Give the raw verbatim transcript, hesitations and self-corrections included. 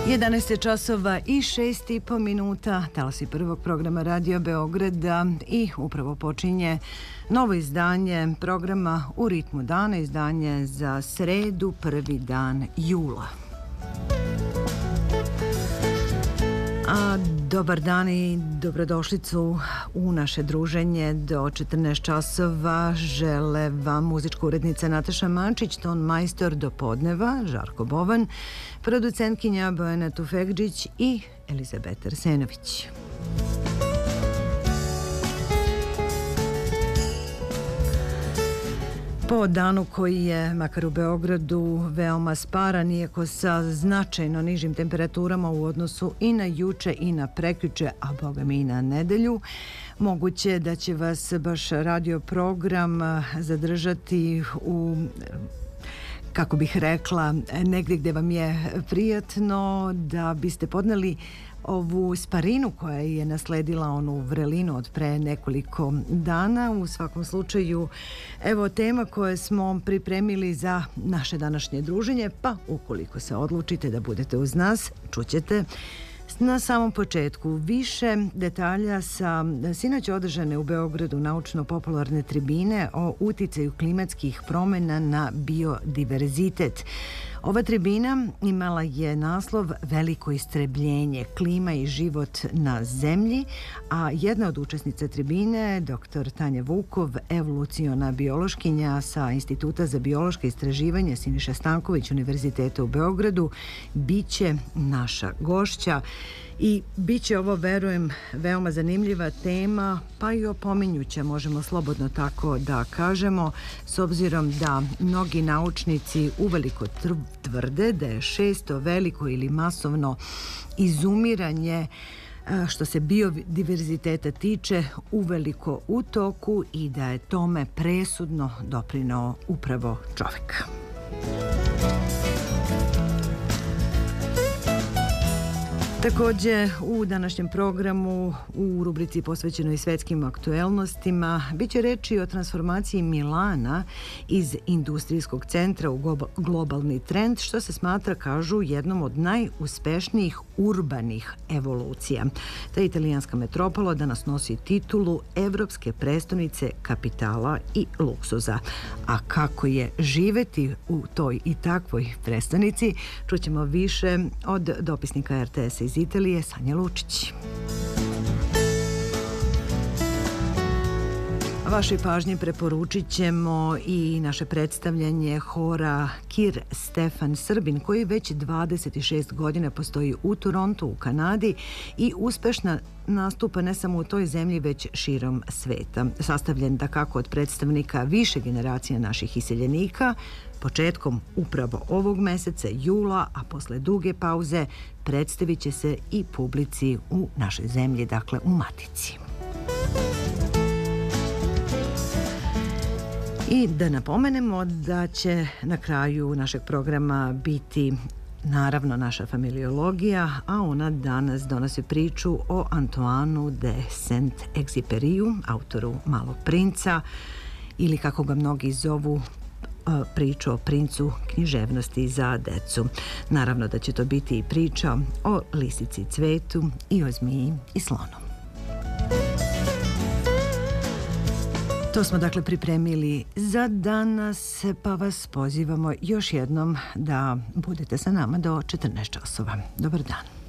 jedanaest časova i šest i po minuta, talasi prvog programa Radio Beograda i upravo počinje novo izdanje programa U ritmu dana, izdanje za sredu, prvi dan jula. A dobar dan i dobrodošlicu u naše druženje do četrnaest časova. Žele vam muzička urednica Nataša Mančić, ton majstor do podneva Žarko Bovan, producentkinja Bojana Tufekđić i Elizabeta Arsenović. Po danu koji je, makar u Beogradu, veoma sparan, iako sa značajno nižim temperaturama u odnosu i na juče i na prekjuče, a boga mi i na nedelju, moguće da će vas baš radio program zadržati u, kako bih rekla, negdje gdje vam je prijatno, da biste podneli ovu sparinu koja je nasledila onu vrelinu od pre nekoliko dana. U svakom slučaju, evo tema koje smo pripremili za naše današnje druženje, pa ukoliko se odlučite da budete uz nas, čućete na samom početku više detalja sa sinoć održane u Beogradu naučno-popularne tribine o uticaju klimatskih promjena na biodiverzitet. Ova tribina imala je naslov Veliko istrebljenje, klima i život na zemlji, a jedna od učesnica tribine, doktor Tanja Vukov, evoluciona biološkinja sa Instituta za biološke istraživanje Siniša Stanković Univerziteta u Beogradu, biće naša gošća. I bit će ovo, verujem, veoma zanimljiva tema, pa i opominjuća, možemo slobodno tako da kažemo, s obzirom da mnogi naučnici uveliko tvrde da je šesto veliko ili masovno izumiranje što se biodiverziteta tiče uveliko u toku i da je tome presudno doprineo upravo čovek. Također, u današnjem programu, u rubrici posvećenoj svetskim aktuelnostima, bit će reči o transformaciji Milana iz industrijskog centra u globalni trend, što se smatra, kažu, jednom od najuspešnijih urbanih evolucija. Ta italijanska metropola danas nosi titulu Evropske prestonice kapitala i luksuza. A kako je živeti u toj i takvoj prestonici, čućemo više od dopisnika er te esa iz Italije, Sanja Lučić. Vašoj pažnji preporučit ćemo i naše predstavljanje hora Kir Stefan Srbin, koji već dvadeset šest godina postoji u Torontu, u Kanadi, i uspešna nastupa ne samo u toj zemlji, već širom sveta. Sastavljen da kako od predstavnika više generacija naših iseljenika, početkom upravo ovog meseca, jula, a posle duge pauze, predstavit će se i publici u našoj zemlji, dakle u Matici. I da napomenemo da će na kraju našeg programa biti naravno naša familiologija, a ona danas donosi priču o Antoineu de Saint-Exupériju, autoru Malog princa, ili kako ga mnogi zovu, priču o princu književnosti za decu. Naravno da će to biti i priča o lisici i cvetu i o zmiji i slonu. To smo dakle pripremili za danas, pa vas pozivamo još jednom da budete sa nama do četrnaest časova. Dobar dan.